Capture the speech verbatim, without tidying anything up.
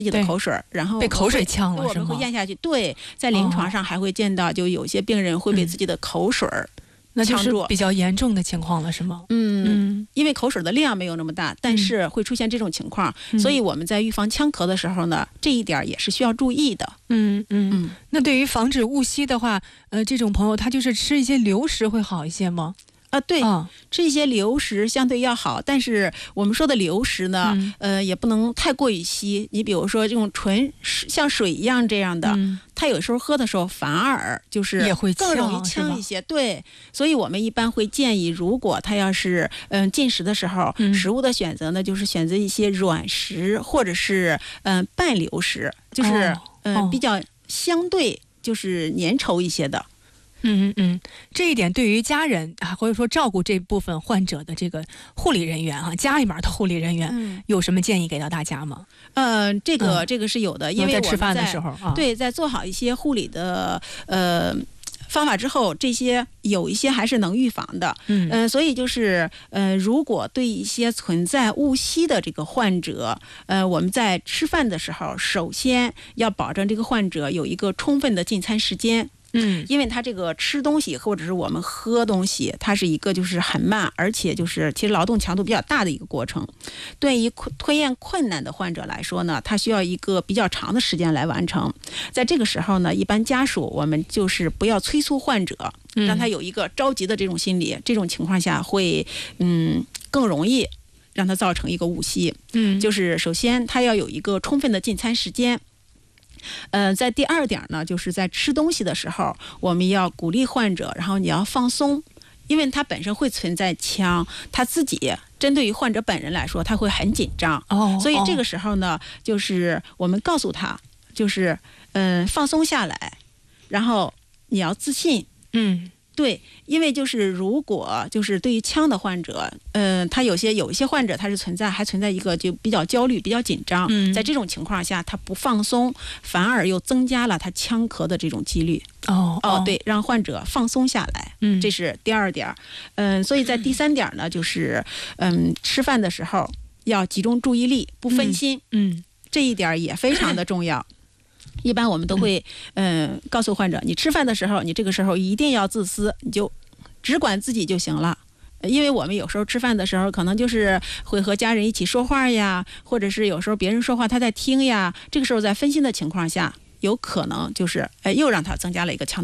自己的口水，然后被口水呛了， 我们会咽下去。对，在临床上还会见到，就有些病人会被自己的口水呛住， 那就是比较严重的情况了，是吗？ 嗯嗯，因为口水的量没有那么大，但是会出现这种情况，嗯、所以我们在预防呛咳的时候呢，这一点也是需要注意的。 嗯嗯嗯。那对于防止误吸的话，呃，这种朋友他就是吃一些流食会好一些吗？ 啊，对，哦、吃一些流食相对要好，但是我们说的流食呢，嗯、呃，也不能太过于稀。你比如说这种纯像水一样这样的，嗯、它有时候喝的时候反而就是更容易呛一些。对，所以我们一般会建议，如果他要是嗯、呃、进食的时候，嗯、食物的选择呢，就是选择一些软食或者是嗯、呃、半流食，就是嗯、哦呃、比较相对就是粘稠一些的。 嗯嗯嗯，这一点对于家人啊，或者说照顾这部分患者的这个护理人员啊，家里面的护理人员，嗯、有什么建议给到大家吗？ 呃，这个、嗯、这个是有的，因为我们在吃饭的时候啊， 对，在做好一些护理的呃方法之后，这些有一些还是能预防的。嗯、呃，所以就是呃，如果对一些存在误吸的这个患者，呃，我们在吃饭的时候，首先要保证这个患者有一个充分的进餐时间。嗯，因为他这个吃东西或者是我们喝东西，它是一个就是很慢，而且就是其实劳动强度比较大的一个过程。对于吞咽困难的患者来说呢，他需要一个比较长的时间来完成。在这个时候呢，一般家属我们就是不要催促患者，让他有一个着急的这种心理。嗯、这种情况下会嗯更容易让他造成一个误吸。嗯，就是首先他要有一个充分的进餐时间。呃，在第二点呢，就是在吃东西的时候，我们要鼓励患者，然后你要放松，因为它本身会存在呛，他自己针对于患者本人来说，他会很紧张。哦，所以这个时候呢，就是我们告诉他，就是嗯、呃、放松下来，然后你要自信。嗯。对，因为就是如果就是对于呛的患者，呃，他有些有一些患者他是存在还存在一个就比较焦虑、比较紧张，嗯、在这种情况下，他不放松，反而又增加了他呛咳的这种几率。哦哦，对，让患者放松下来，嗯，这是第二点。嗯、呃，所以在第三点呢，就是嗯，吃饭的时候要集中注意力，不分心，嗯，嗯这一点也非常的重要。一般我们都会，嗯、呃，告诉患者，你吃饭的时候，你这个时候一定要自私，你就只管自己就行了。因为我们有时候吃饭的时候，可能就是会和家人一起说话呀，或者是有时候别人说话他在听呀，这个时候在分心的情况下，有可能就是，哎，又让他增加了一个强。